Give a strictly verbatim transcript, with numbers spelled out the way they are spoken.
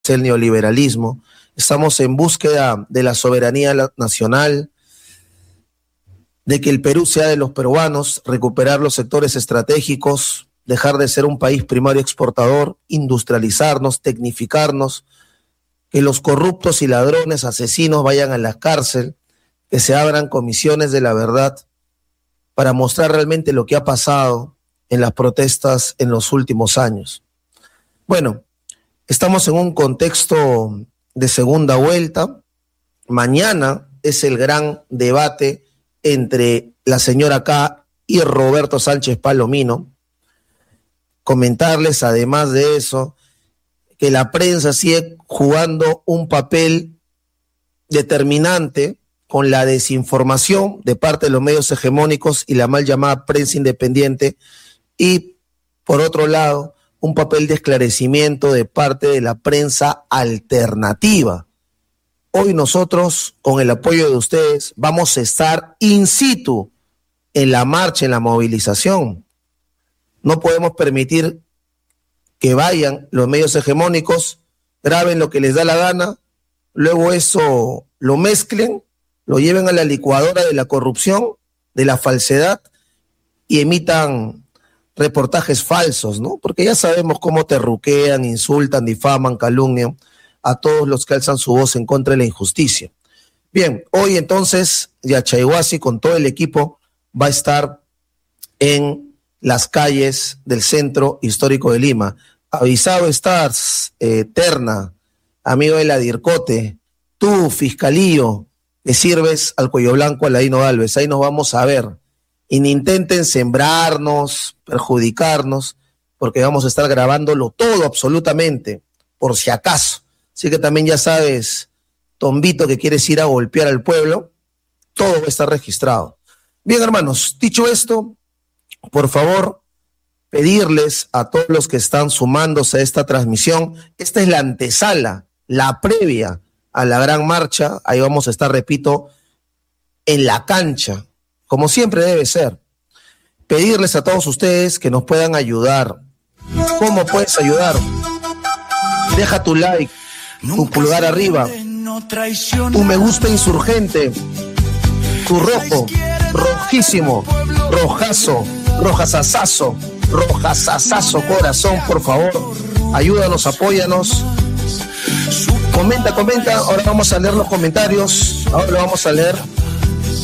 el neoliberalismo. Estamos en búsqueda de la soberanía nacional, de que el Perú sea de los peruanos, recuperar los sectores estratégicos, dejar de ser un país primario exportador, industrializarnos, tecnificarnos, que los corruptos y ladrones, asesinos vayan a la cárcel, que se abran comisiones de la verdad para mostrar realmente lo que ha pasado en las protestas en los últimos años. Bueno, estamos en un contexto de segunda vuelta. Mañana es el gran debate entre la señora K y Roberto Sánchez Palomino. Comentarles, además de eso, que la prensa sigue jugando un papel determinante con la desinformación de parte de los medios hegemónicos y la mal llamada prensa independiente, y por otro lado, un papel de esclarecimiento de parte de la prensa alternativa. Hoy nosotros, con el apoyo de ustedes, vamos a estar in situ en la marcha, en la movilización. No podemos permitir que vayan los medios hegemónicos, graben lo que les da la gana, luego eso lo mezclen, lo lleven a la licuadora de la corrupción, de la falsedad, y emitan reportajes falsos, ¿no? Porque ya sabemos cómo terruquean, insultan, difaman, calumnian a todos los que alzan su voz en contra de la injusticia. Bien, hoy entonces Yachaywasi con todo el equipo va a estar en las calles del centro histórico de Lima. Avisado estás, eh, Terna, amigo de la Dircote, tú, Fiscalío, le sirves al cuello blanco a Ladino Gálvez. Ahí nos vamos a ver. Y ni intenten sembrarnos, perjudicarnos, porque vamos a estar grabándolo todo absolutamente, por si acaso. Así que también ya sabes, Tombito, que quieres ir a golpear al pueblo, todo va a estar registrado. Bien, hermanos, dicho esto, por favor, pedirles a todos los que están sumándose a esta transmisión, esta es la antesala, la previa a la gran marcha. Ahí vamos a estar, repito, en la cancha, como siempre debe ser. Pedirles a todos ustedes que nos puedan ayudar. ¿Cómo puedes ayudar? Deja tu like, tu pulgar arriba, tu me gusta insurgente, tu rojo, rojísimo, rojazo, rojazazazo, rojazazazo corazón, por favor. Ayúdanos, apóyanos. Comenta, comenta. Ahora vamos a leer los comentarios. Ahora lo vamos a leer.